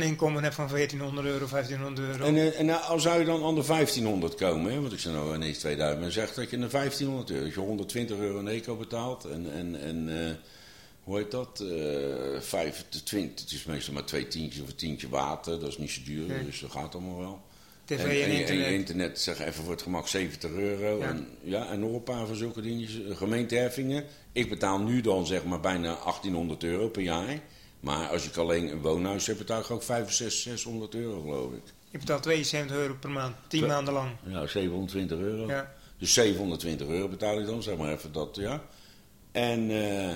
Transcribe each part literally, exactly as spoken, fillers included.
inkomen hebt van veertienhonderd euro, vijftienhonderd euro. En, uh, en uh, als zou je dan aan de vijftienhonderd komen, hè? Want ik zei nou ineens tweeduizend, maar zegt dat je een vijftienhonderd euro, dat je honderdtwintig euro in eco betaalt en, en, en uh, hoe heet dat, uh, vijfentwintig, het is meestal maar twee tientjes of een tientje water, dat is niet zo duur, nee. Dus dat gaat allemaal wel. T V en, en, en, internet. En je internet, zeg even voor het gemak zeventig euro. Ja. En, ja, en nog een paar van zulke dingetjes. Gemeenteheffingen. Ik betaal nu dan zeg maar bijna achttienhonderd euro per jaar. Maar als ik alleen een woonhuis heb, betaal ik ook vijfhonderd, zeshonderd euro geloof ik. Je betaalt tweeënzeventig euro per maand. tien Zo, maanden lang. Ja, zevenhonderdtwintig euro. Ja. Dus zevenhonderdtwintig euro betaal ik dan, zeg maar even dat, ja. En, uh,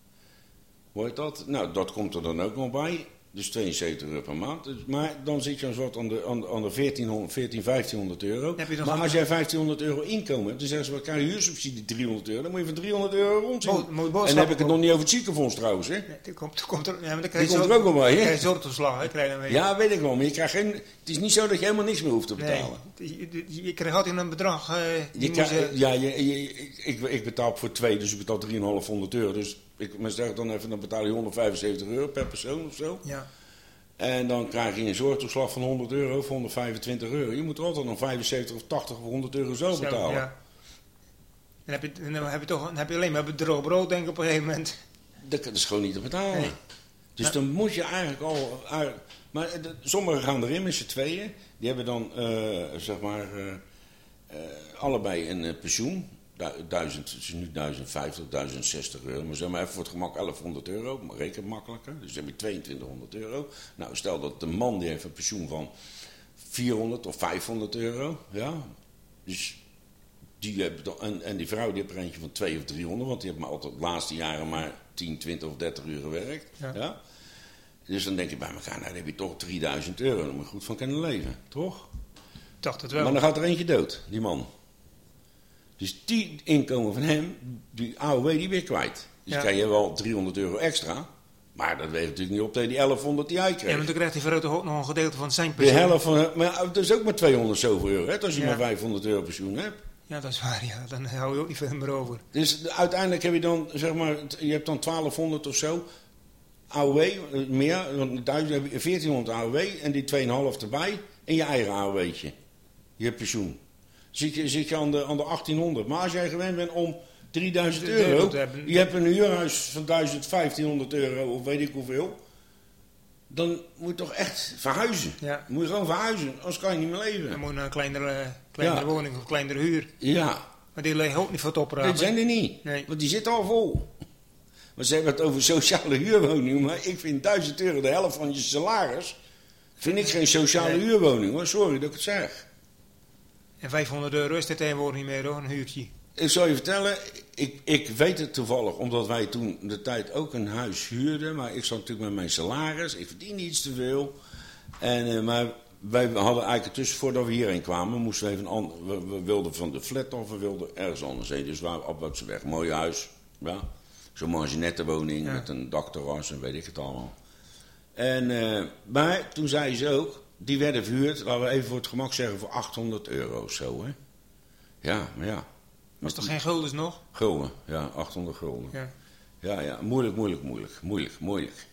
hoe heet dat? Nou, dat komt er dan ook nog bij. Dus tweeënzeventig euro per maand. Dus, maar dan zit je als wat aan de, aan de, aan de veertien, vijftienhonderd euro. Maar als jij vijftienhonderd euro inkomen hebt, dan zeggen ze, we krijgen huursubsidie driehonderd euro. Dan moet je van driehonderd euro rondzien. Mo- mo- en dan heb ik het nog niet over het ziekenfonds trouwens. Hè? Nee, die komt, komt er, ja, maar dan die komt er ook wel bij. Dan krijg je zorgtoeslag. Ja, weet ik wel. Maar je krijgt geen, het is niet zo dat je helemaal niks meer hoeft te betalen. Nee, je, je, je krijgt altijd een bedrag. Uh, je krijg, je, ja, je, je, ik, ik betaal voor twee, dus ik betaal drieduizendvijfhonderd euro. Dus ik maar zeg dan even, dan betaal je honderdvijfenzeventig euro per persoon of zo. Ja. En dan krijg je een zorgtoeslag van honderd euro of honderdvijfentwintig euro. Je moet er altijd nog vijfenzeventig of tachtig of honderd euro zo betalen. Zo, ja. Dan heb, je, dan, heb je toch, dan heb je alleen maar droog brood, denk ik, op een gegeven moment. Dat, dat is gewoon niet te betalen. Nee. Dus maar, dan moet je eigenlijk al... Maar de, sommigen gaan erin met z'n tweeën. Die hebben dan, uh, zeg maar, uh, uh, allebei een uh, pensioen. Duizend, het is nu duizend vijftig, duizend zestig euro. Maar zeg maar even voor het gemak elfhonderd euro. Maar reken makkelijker. Dus dan heb je tweeëntwintighonderd euro. Nou, stel dat de man die heeft een pensioen van vierhonderd of vijfhonderd euro. Ja. Dus die hebben dan, en, en die vrouw die heeft er eentje van tweehonderd of driehonderd. Want die heeft maar altijd de laatste jaren maar tien, twintig of dertig uur gewerkt. Ja. Ja. Dus dan denk je bij elkaar, nou dan heb je toch drieduizend euro. Dan moet je goed van kunnen leven. Toch? Ik dacht het wel. Maar dan gaat er eentje dood, die man. Dus die inkomen van hem, die A O W, die weer kwijt. Dus ja. krijg je wel driehonderd euro extra. Maar dat weegt natuurlijk niet op tegen die elfhonderd die hij krijgt. Ja, maar dan krijgt die vrouw toch ook nog een gedeelte van zijn pensioen. De helft van... Maar dat is ook maar tweehonderd zoveel euro, hè, als je ja. maar vijfhonderd euro pensioen hebt. Ja, dat is waar, ja. Dan hou je ook niet veel meer over. Dus uiteindelijk heb je dan, zeg maar, je hebt dan twaalfhonderd of zo. A O W, meer, heb je veertienhonderd A O W en die twee komma vijf erbij. En je eigen A O W'tje. Je hebt pensioen. Zit je, zit je aan, de, aan de achttienhonderd. Maar als jij gewend bent om drieduizend euro... Je hebt een huurhuis van duizend, vijftienhonderd euro of weet ik hoeveel. Dan moet je toch echt verhuizen. Ja. Dan moet je gewoon verhuizen. Anders kan je niet meer leven. Dan moet je naar een kleinere, kleinere ja. woning of kleinere huur. Ja. Maar die liggen ook niet voor het oprapen. Dat zijn er niet. Nee. Want die zitten al vol. Maar ze hebben het over sociale huurwoning. Maar ik vind duizend euro de helft van je salaris... Vind ik geen sociale nee. huurwoning hoor. Sorry dat ik het zeg. En vijfhonderd euro is dit tegenwoordig niet meer hoor, een huurtje. Ik zal je vertellen, ik, ik weet het toevallig, omdat wij toen de tijd ook een huis huurden. Maar ik zat natuurlijk met mijn salaris, ik verdiende iets te veel. En, uh, maar wij hadden eigenlijk ertussen, voordat we hierheen kwamen, moesten we even an- we, we wilden van de flat of we wilden ergens anders heen. Dus we waren op Woudse mooi huis, ja. Zo'n mangenette woning ja. met een dakterras en weet ik het allemaal. En, uh, maar toen zei ze ook, die werden verhuurd, laten we even voor het gemak zeggen, voor achthonderd euro of zo, hè. Ja, maar ja. Was toch geen guldens nog? Gulden, ja, achthonderd gulden. Ja, ja, ja moeilijk, moeilijk, moeilijk, moeilijk, moeilijk.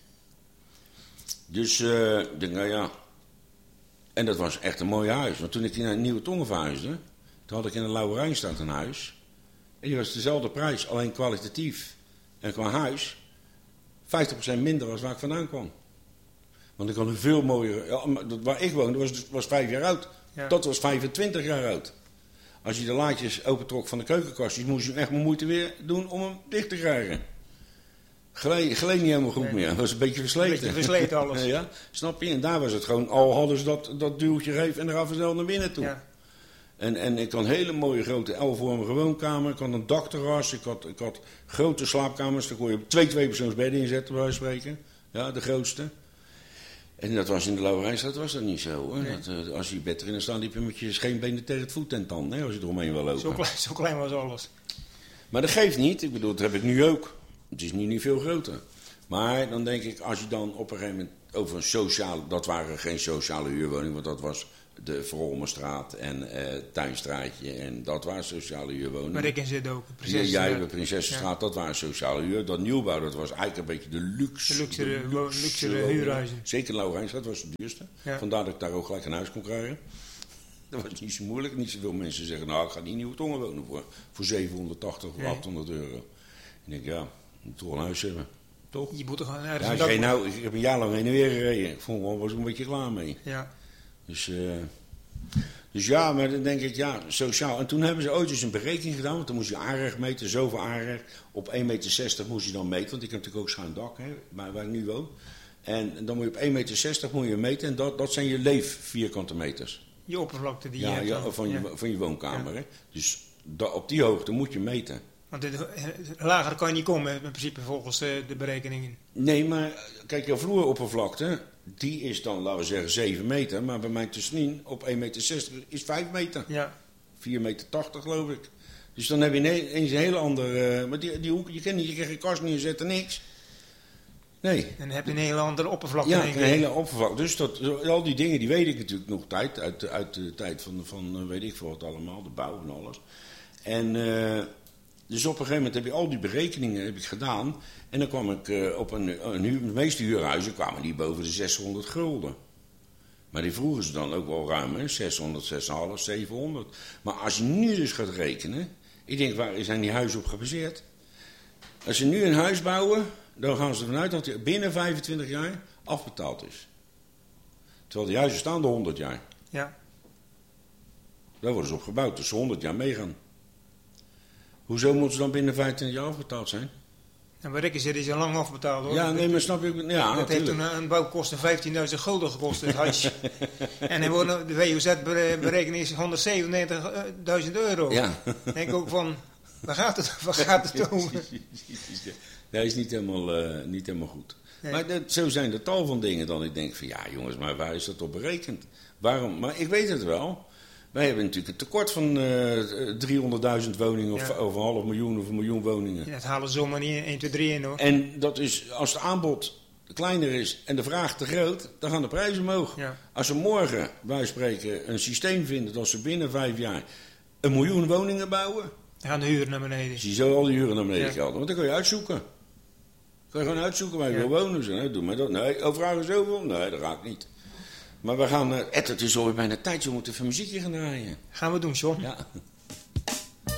Dus, uh, ik denk, nou ja. En dat was echt een mooi huis. Want toen ik naar Nieuwe Tongen verhuisde, toen had ik in de Lauwerijnstad een huis. En die was dezelfde prijs, alleen kwalitatief. En qua huis, vijftig procent minder dan waar ik vandaan kwam. Want ik had een veel mooier... Ja, waar ik woonde was, was vijf jaar oud. Ja. Dat was vijfentwintig jaar oud. Als je de laadjes opentrok van de keukenkastjes, moest je echt mijn moeite weer doen om hem dicht te krijgen. Gleed, gleed niet helemaal goed nee. meer. Dat was een beetje versleten. Een beetje versleten alles. Ja, snap je? En daar was het gewoon, al hadden ze dat, dat duwtje gegeven en dan gaven ze snel naar binnen toe. Ja. En, en ik had een hele mooie grote L-vormige woonkamer. Ik had een dakterras. Ik had, ik had grote slaapkamers. Daar kon je twee tweepersoonsbedden inzetten, bij wijze van spreken. Ja, de grootste. En dat was in de Lauwerijnstraat was dat niet zo. Hoor. Nee. Dat, uh, als je je bed erin staan, liep je met je scheenbenen tegen het voet en tand. Hè, als je eromheen wil lopen. Zo klein, zo klein was alles. Maar dat geeft niet. Ik bedoel, dat heb ik nu ook. Het is nu niet veel groter. Maar dan denk ik, als je dan op een gegeven moment over een sociale... Dat waren geen sociale huurwoningen, want dat was de Verolmenstraat en uh, Tuinstraatje en dat waren sociale huurwoningen. Maar ik in zit ook. Prinses, ja, jij, de Prinsessenstraat, ja. Dat waren sociale huur. Dat nieuwbouw, dat was eigenlijk een beetje de luxe. De luxe, de luxe, luxe huurhuizen. Zeker Laurijnsstraat was het duurste. Ja. Vandaar dat ik daar ook gelijk een huis kon krijgen. Dat was niet zo moeilijk. Niet zoveel mensen zeggen, nou ik ga niet in Nieuwe-Tongen wonen voor, voor zevenhonderdtachtig of achthonderd euro. Ik denk, ja, ik moet toch een huis hebben. Toch? Je moet toch gewoon ergens ja, ik, geen, nou, ik heb een jaar lang heen en weer gereden. Ik vond, was er een beetje klaar mee. Ja. Dus, uh, dus ja, maar dan denk ik, ja, sociaal. En toen hebben ze ooit eens een berekening gedaan, want dan moest je aanrecht meten, zoveel aanrecht. Op één meter zestig moest je dan meten, want ik heb natuurlijk ook schuin dak, hè, waar, waar ik nu woon. En dan moet je op één meter zestig moet je meten en dat, dat zijn je leef vierkante meters. Je oppervlakte die ja, je hebt. Ja, van, ja. Je, van je woonkamer. Ja. Hè. Dus da, op die hoogte moet je meten. Want dit, lager kan je niet komen, in principe, volgens de, de berekeningen. Nee, maar kijk, je vloeroppervlakte, die is dan, laten we zeggen, zeven meter. Maar bij mij tussenin op één meter zestig is vijf meter. Ja. vier meter tachtig, geloof ik. Dus dan heb je ineens een hele andere... Uh, maar die, die hoek, je kan niet, je krijgt geen kast neerzetten, niks. Nee. En dan heb je een hele andere oppervlakte. Ja, een hele oppervlakte. Dus dat, al die dingen, die weet ik natuurlijk nog tijd. Uit, uit de tijd van, van, weet ik veel wat allemaal, de bouw en alles. En... Uh, Dus op een gegeven moment heb je al die berekeningen heb ik gedaan. En dan kwam ik uh, op een, een huur, de meeste huurhuizen kwamen die boven de zeshonderd gulden. Maar die vroegen ze dan ook wel ruim, hè? zeshonderd, zeshonderdvijftig, zevenhonderd. Maar als je nu dus gaat rekenen, ik denk, waar zijn die huizen op gebaseerd? Als ze nu een huis bouwen, dan gaan ze ervan uit dat die binnen vijfentwintig jaar afbetaald is. Terwijl die huizen staan er honderd jaar. Ja. Daar worden ze op gebouwd, dus ze honderd jaar meegaan. Hoezo moeten ze dan binnen vijfentwintig jaar afbetaald zijn? En waar ik in zit is al lang afbetaald hoor. Ja, nee, maar snap je? Ja, dat heeft toen een bouwkosten vijftienduizend gulden gekost, het huis. En dan wordt de W O Z-berekening is honderdzevenennegentigduizend euro. Ja. Dan denk ik ook van, waar gaat het, waar gaat het over? Dat is niet helemaal, uh, niet helemaal goed. Nee. Maar dat, zo zijn er tal van dingen dan ik denk van, ja jongens, maar waar is dat op berekend? Waarom? Maar ik weet het wel. Wij hebben natuurlijk een tekort van uh, driehonderdduizend woningen of, ja. of een half miljoen of een miljoen woningen. Ja, dat halen ze zomaar niet één, twee, drie in hoor. En dat is, als het aanbod kleiner is en de vraag te groot, dan gaan de prijzen omhoog. Ja. Als ze morgen, wij spreken, een systeem vinden dat ze binnen vijf jaar een miljoen woningen bouwen. Dan gaan de huren naar beneden. Zie je zo al die huren naar beneden ja. gelden. Want dan kun je uitzoeken. Dan kun je gewoon uitzoeken waar je ja. wil wonen. Zo, nee, doe maar dat. Nee, overvragen zoveel? Nee, dat raakt niet. Maar we gaan... Uh, Ed, het is alweer bijna tijd, je moet even muziekje gaan draaien. Gaan we doen, John. Ja.